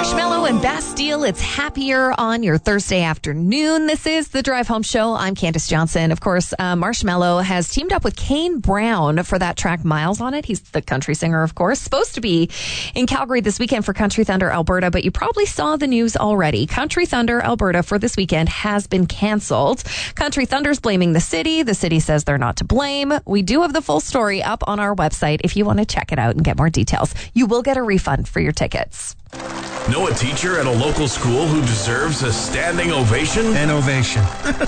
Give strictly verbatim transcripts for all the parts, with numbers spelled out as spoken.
Marshmello and Bastille, it's happier on your Thursday afternoon. This is the Drive Home Show. I'm Candace Johnson. Of course, uh, Marshmello has teamed up with Kane Brown for that track Miles on it. He's the country singer, of course. Supposed to be in Calgary this weekend for Country Thunder Alberta, but you probably saw the news already. Country Thunder Alberta for this weekend has been canceled. Country Thunder's blaming the city. The city says they're not to blame. We do have the full story up on our website if you want to check it out and get more details. You will get a refund for your tickets. Know a teacher at a local school who deserves a standing ovation? An ovation.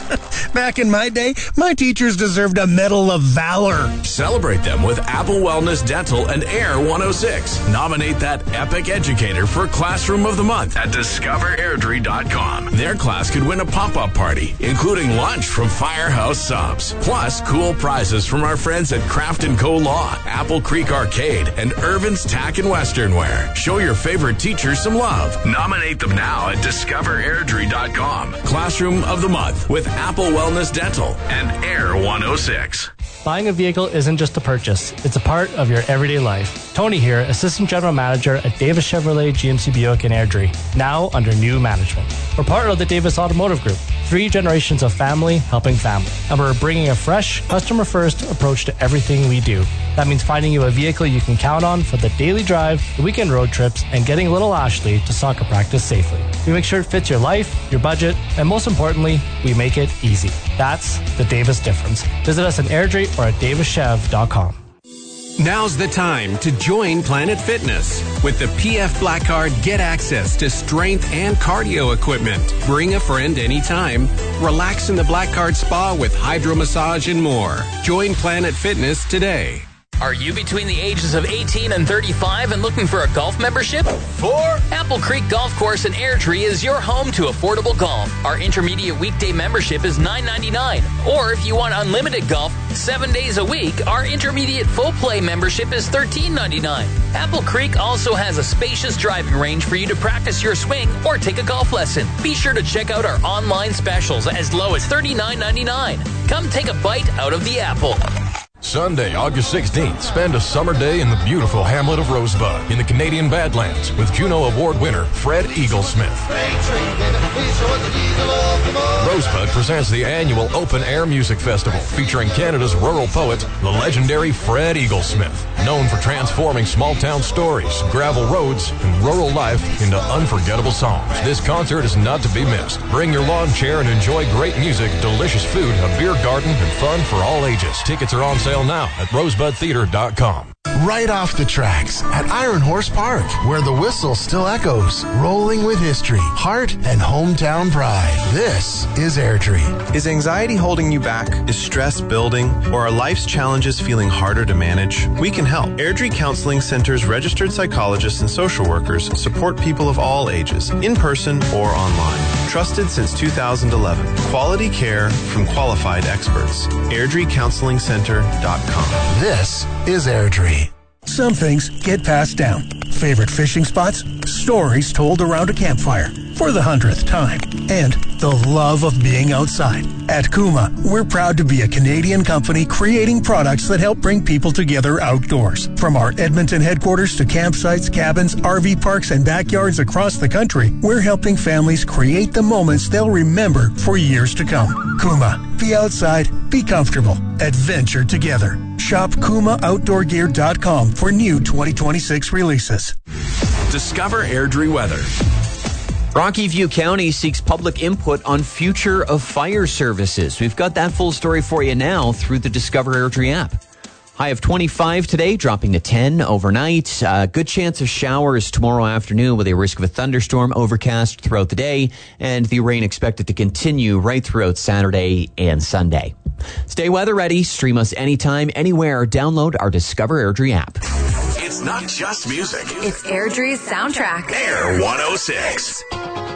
Back in my day, my teachers deserved a Medal of Valor. Celebrate them with Apple Wellness Dental and Air one oh six. Nominate that epic educator for Classroom of the Month at discover airdrie dot com. Their class could win a pop-up party, including lunch from Firehouse Subs. Plus, cool prizes from our friends at Craft and Co. Law, Apple Creek Arcade, and Irvin's Tack and Western Wear. Show your favorite teachers some love. Nominate them now at discover airdrie dot com. Classroom of the Month with Apple Wellness Dental and Air one oh six. Buying a vehicle isn't just a purchase, it's a part of your everyday life. Tony here, Assistant General Manager at Davis Chevrolet G M C Buick in Airdrie, now under new management. We're part of the Davis Automotive Group, three generations of family helping family. And we're bringing a fresh, customer-first approach to everything we do. That means finding you a vehicle you can count on for the daily drive, the weekend road trips, and getting little Ashley to soccer practice safely. We make sure it fits your life, your budget, and most importantly, we make it easy. That's the Davis difference. Visit us in Airdrie or at davis chev dot com. Now's the time to join Planet Fitness. With the P F Black Card, get access to strength and cardio equipment. Bring a friend anytime. Relax in the Black Card Spa with hydro massage and more. Join Planet Fitness today. Are you between the ages of eighteen and thirty-five and looking for a golf membership? Four. Apple Creek Golf Course in Airdrie is your home to affordable golf. Our intermediate weekday membership is nine ninety-nine. Or if you want unlimited golf seven days a week, our intermediate full play membership is thirteen ninety-nine. Apple Creek also has a spacious driving range for you to practice your swing or take a golf lesson. Be sure to check out our online specials as low as thirty-nine ninety-nine. Come take a bite out of the apple. Sunday, August sixteenth, spend a summer day in the beautiful hamlet of Rosebud in the Canadian Badlands with Juno Award winner Fred Eaglesmith. Rosebud presents the annual Open Air Music Festival featuring Canada's rural poet, the legendary Fred Eaglesmith, known for transforming small-town stories, gravel roads, and rural life into unforgettable songs. This concert is not to be missed. Bring your lawn chair and enjoy great music, delicious food, a beer garden, and fun for all ages. Tickets are on sale now at rosebud theater dot com. Right off the tracks at Iron Horse Park, where the whistle still echoes, rolling with history, heart, and hometown pride. This is Airdrie. Is anxiety holding you back? Is stress building? Or are life's challenges feeling harder to manage? We can help. Airdrie Counseling Center's registered psychologists and social workers support people of all ages, in person or online. Trusted since two thousand eleven. Quality care from qualified experts. airdrie counseling center dot com. This is Airdrie. Some things get passed down. Favorite fishing spots, stories told around a campfire for the hundredth time, and the love of being outside. At Kuma, we're proud to be a Canadian company creating products that help bring people together outdoors. From our Edmonton headquarters to campsites, cabins, R V parks, and backyards across the country, we're helping families create the moments they'll remember for years to come. Kuma, be outside, be comfortable, adventure together. Shop kuma outdoor gear dot com for new twenty twenty-six releases. Discover Airdrie weather. Rocky View County seeks public input on future of fire services. We've got that full story for you now through the Discover Airdrie app. High of twenty-five today, dropping to ten overnight. Uh, good chance of showers tomorrow afternoon with a risk of a thunderstorm, overcast throughout the day, and the rain expected to continue right throughout Saturday and Sunday. Stay weather ready. Stream us anytime, anywhere. Download our Discover Airdrie app. It's not just music. It's Airdrie's soundtrack. Air one oh six.